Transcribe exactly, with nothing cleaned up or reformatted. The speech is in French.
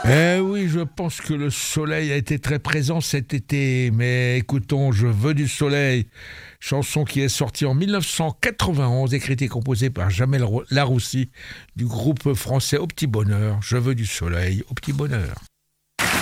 Eh oui, je pense que le soleil a été très présent cet été, mais écoutons Je veux du soleil, chanson qui est sortie en mille neuf cent quatre-vingt-onze, écrite et composée par Jamel Laroussi du groupe français Au Petit Bonheur. Je veux du soleil, au petit bonheur.